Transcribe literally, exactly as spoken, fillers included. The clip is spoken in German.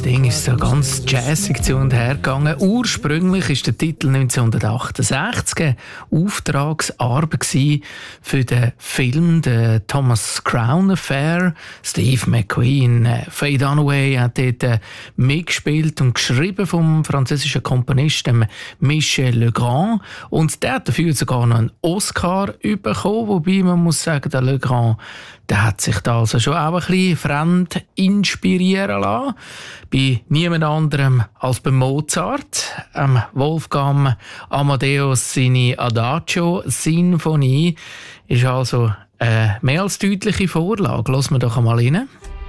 das Ding ist so ganz jazzig zu und her gegangen. Ursprünglich ist der Titel neunzehnhundertachtundsechzig eine Auftragsarbeit für den Film «The Thomas Crown Affair». Steve McQueen, Faye Dunaway hat dort äh, mitgespielt und geschrieben vom französischen Komponisten Michel Legrand. Und der hat dafür sogar noch einen Oscar bekommen, wobei man muss sagen, der Legrand, der hat sich da also schon auch ein bisschen fremd inspirieren lassen. Bei niemand anderem als bei Mozart, ähm, Wolfgang Amadeus seine Adagio-Sinfonie ist also eine mehr als deutliche Vorlage. Hören wir doch einmal rein.